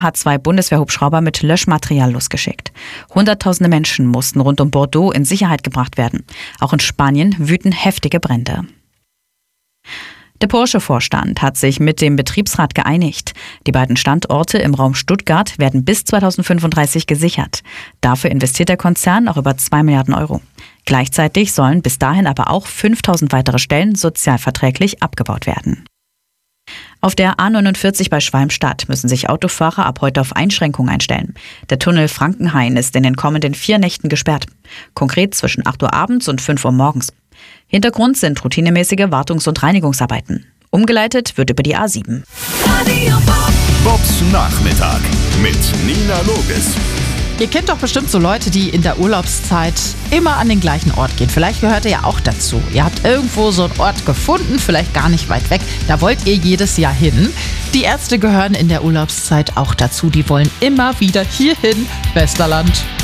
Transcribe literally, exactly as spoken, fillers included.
hat zwei Bundeswehrhubschrauber mit Löschmaterial losgeschickt. Hunderttausende Menschen mussten rund um Bordeaux in Sicherheit gebracht werden. Auch in Spanien wüten heftige Brände. Der Porsche-Vorstand hat sich mit dem Betriebsrat geeinigt. Die beiden Standorte im Raum Stuttgart werden bis zweitausendfünfunddreißig gesichert. Dafür investiert der Konzern auch über zwei Milliarden Euro. Gleichzeitig sollen bis dahin aber auch fünftausend weitere Stellen sozialverträglich abgebaut werden. Auf der A neunundvierzig bei Schwalmstadt müssen sich Autofahrer ab heute auf Einschränkungen einstellen. Der Tunnel Frankenhain ist in den kommenden vier Nächten gesperrt. Konkret zwischen acht Uhr abends und fünf Uhr morgens. Hintergrund sind routinemäßige Wartungs- und Reinigungsarbeiten. Umgeleitet wird über die A sieben. Bobs Nachmittag mit Nina Loges. Ihr kennt doch bestimmt so Leute, die in der Urlaubszeit immer an den gleichen Ort gehen. Vielleicht gehört ihr ja auch dazu. Ihr habt irgendwo so einen Ort gefunden, vielleicht gar nicht weit weg. Da wollt ihr jedes Jahr hin. Die Ärzte gehören in der Urlaubszeit auch dazu. Die wollen immer wieder hierhin. Westerland.